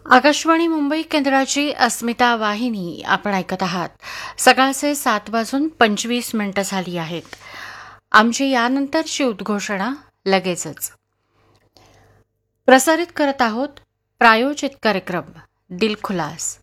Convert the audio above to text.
आकाशवाणी मुंबई केंद्राची अस्मिता वाहिनी आपण ऐकत आहात. सकाळचे 7:25 झाली आहेत. आमची यानंतरची उद्घोषणा लगेचच. प्रसारित करत आहोत प्रायोजित कार्यक्रम दिलखुलास.